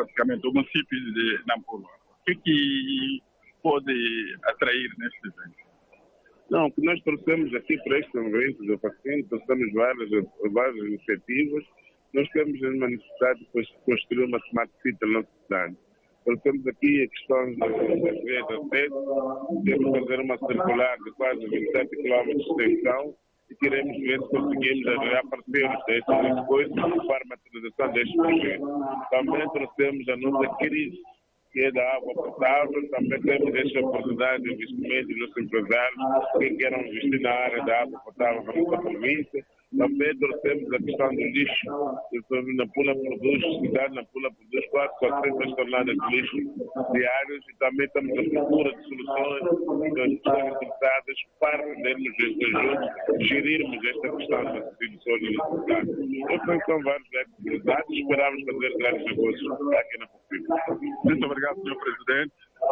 praticamente o município de Nampula. O que pode atrair neste evento? Não, o que nós trouxemos aqui para este evento da vacina, trouxemos várias iniciativas. Nós temos uma necessidade de construir uma smart city na nossa cidade. Temos aqui a questão da via de acesso, temos que fazer uma circular de quase 27 km de extensão e queremos ver se conseguimos arranjar parceiros destas coisas para a materialização deste projeto. Também trouxemos a nossa crise, que é da água potável. Também temos esta oportunidade de investimento dos nossos empresários que queiram investir na área da água potável na nossa província. Também trouxemos a questão do lixo. Nampula produz, a cidade de Nampula produz 400 toneladas de lixo diários e também estamos à procura de soluções das pessoas interessadas para podermos este ajuda, gerirmos esta questão das instituições da cidade. Então, são vários atividades e esperamos fazer grandes negócios aqui na província. Muito obrigado, Sr. Presidente.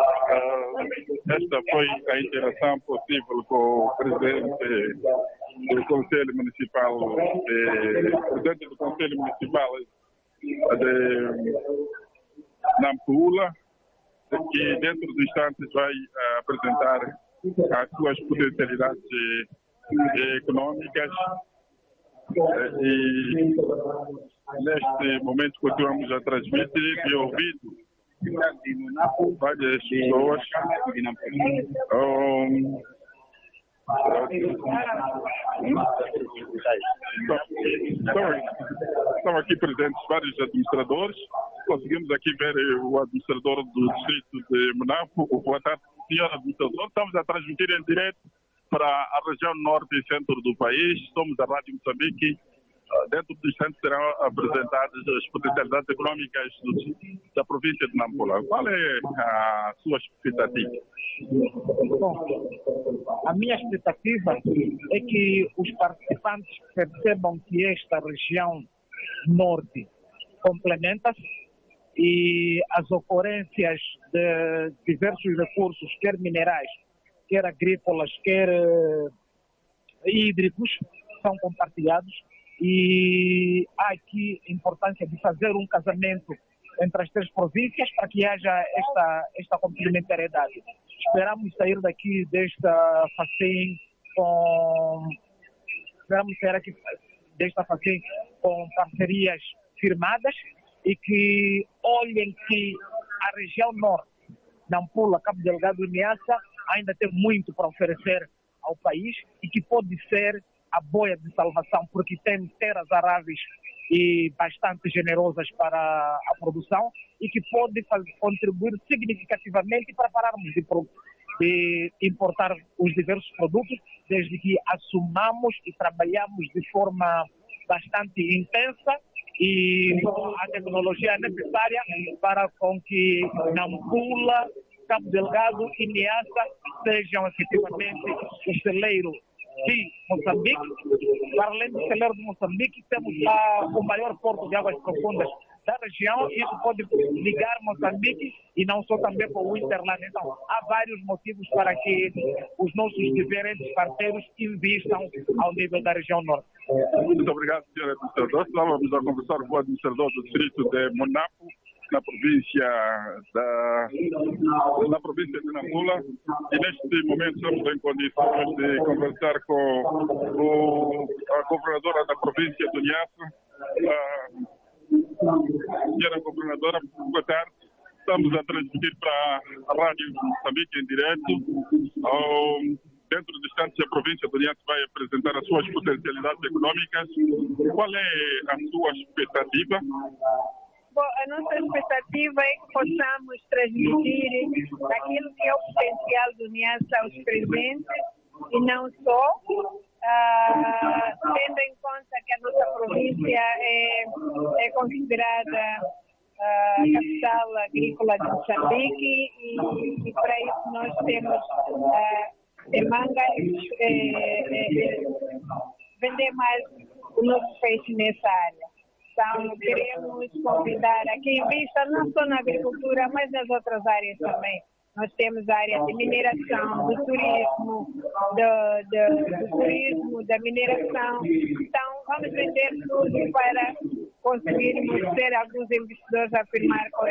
Esta foi a interação possível com o presidente do Conselho Municipal, presidente do Conselho Municipal de Nampula, que dentro de instantes vai apresentar as suas potencialidades econômicas. E neste momento continuamos a transmitir de ouvido várias pessoas. Estão aqui presentes vários administradores. Conseguimos aqui ver o administrador do distrito de Monaco. Boa tarde, senhor administrador. Estamos a transmitir em direto para a região norte e centro do país. Somos a Rádio Moçambique. Dentro do instante serão apresentadas as potencialidades econômicas da província de Nampula. Qual é a sua expectativa? Bom, a minha expectativa é que os participantes percebam que esta região norte complementa-se e as ocorrências de diversos recursos, quer minerais, quer agrícolas, quer hídricos, são compartilhados. E há aqui a importância de fazer um casamento entre as três províncias para que haja esta complementariedade. Esperamos sair daqui desta FACEM com parcerias firmadas e que olhem que a região norte, Nampula, Cabo Delgado e Niassa, ainda tem muito para oferecer ao país e que pode ser a boia de salvação, porque tem terras aráveis e bastante generosas para a produção e que pode contribuir significativamente para pararmos de importar os diversos produtos, desde que assumamos e trabalhamos de forma bastante intensa e com a tecnologia necessária para com que Nampula, Cabo Delgado e Niassa sejam efetivamente o celeiro de Moçambique. Para além do celeiro de Moçambique, temos lá o maior porto de águas profundas da região e isso pode ligar Moçambique e não só também com o Interland. Então, há vários motivos para que os nossos diferentes parceiros investam ao nível da região norte. Muito obrigado, senhor administrador. Estávamos a conversar com o administrador do distrito de Monaco, na província de Nampula, e neste momento estamos em condições de conversar com a governadora da província do Niassa. Senhora governadora, boa tarde. Estamos a transmitir para a Rádio Moçambique em direto. Dentro de instantes, a província do Niassa vai apresentar as suas potencialidades econômicas. Qual é a sua expectativa? Bom, a nossa expectativa é que possamos transmitir aquilo que é o potencial do Niassa aos presentes e não só, tendo em conta que a nossa província é considerada a capital agrícola de Moçambique e para isso nós temos demandas vender mais o nosso peixe nessa área. Então, queremos convidar a quem invista não só na agricultura, mas nas outras áreas também. Nós temos a área de mineração, do turismo, da mineração. Então, vamos vender tudo para conseguirmos ter alguns investidores a firmar com